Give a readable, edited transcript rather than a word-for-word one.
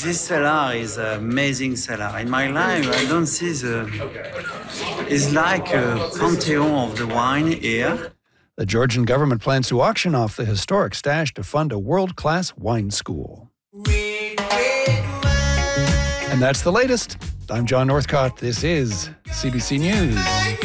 This cellar is an amazing cellar. In my life, I don't see it's like a pantheon of the wine here. The Georgian government plans to auction off the historic stash to fund a world-class wine school. And that's the latest. I'm John Northcott. This is CBC News.